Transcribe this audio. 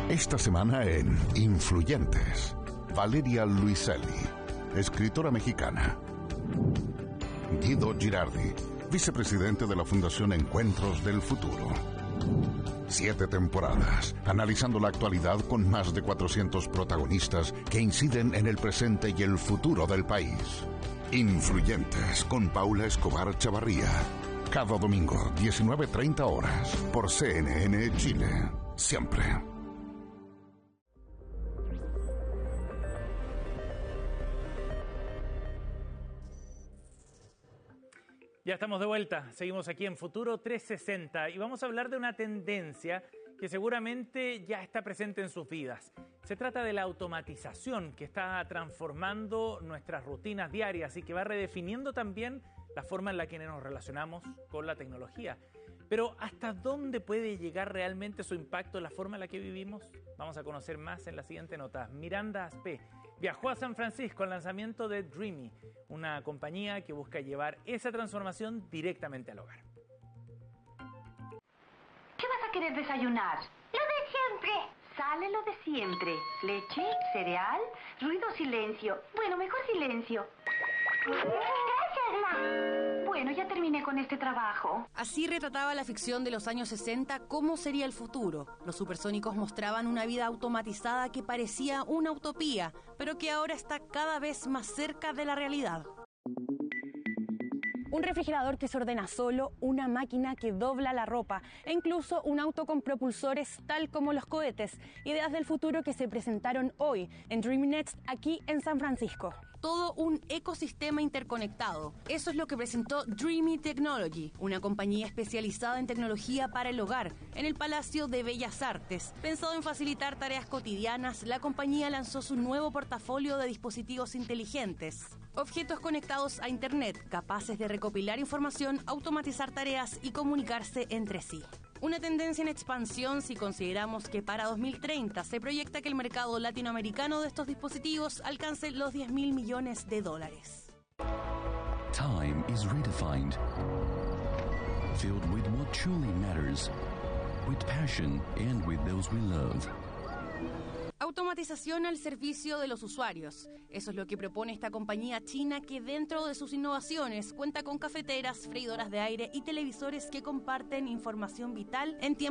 Esta semana en Influyentes, Valeria Luiselli, escritora mexicana. Guido Girardi, vicepresidente de la Fundación Encuentros del Futuro. 7 temporadas, analizando la actualidad con más de 400 protagonistas que inciden en el presente y el futuro del país. Influyentes, con Paula Escobar Chavarría. Cada domingo, 19:30 horas, por CNN Chile. Siempre. Ya estamos de vuelta, seguimos aquí en Futuro 360 y vamos a hablar de una tendencia que seguramente ya está presente en sus vidas. Se trata de la automatización que está transformando nuestras rutinas diarias y que va redefiniendo también la forma en la que nos relacionamos con la tecnología. Pero ¿hasta dónde puede llegar realmente su impacto en la forma en la que vivimos? Vamos a conocer más en la siguiente nota. Miranda Aspé viajó a San Francisco al lanzamiento de Dreamy, una compañía que busca llevar esa transformación directamente al hogar. ¿Qué vas a querer desayunar? Lo de siempre. Sale lo de siempre. Leche, cereal, ruido, silencio. Bueno, mejor silencio. Gracias, Ma. Bueno, ya terminé con este trabajo. Así retrataba la ficción de los años 60 cómo sería el futuro. Los supersónicos mostraban una vida automatizada que parecía una utopía, pero que ahora está cada vez más cerca de la realidad. Un refrigerador que se ordena solo, una máquina que dobla la ropa e incluso un auto con propulsores tal como los cohetes. Ideas del futuro que se presentaron hoy en Dreamy Next aquí en San Francisco. Todo un ecosistema interconectado. Eso es lo que presentó Dreamy Technology, una compañía especializada en tecnología para el hogar, en el Palacio de Bellas Artes. Pensado en facilitar tareas cotidianas, la compañía lanzó su nuevo portafolio de dispositivos inteligentes. Objetos conectados a Internet, capaces de recopilar información, automatizar tareas y comunicarse entre sí. Una tendencia en expansión si consideramos que para 2030 se proyecta que el mercado latinoamericano de estos dispositivos alcance los $10.000 millones. Time is redefined, filled with what truly matters, with passion and with those we love. Automatización al servicio de los usuarios. Eso es lo que propone esta compañía china que dentro de sus innovaciones cuenta con cafeteras, freidoras de aire y televisores que comparten información vital en tiempo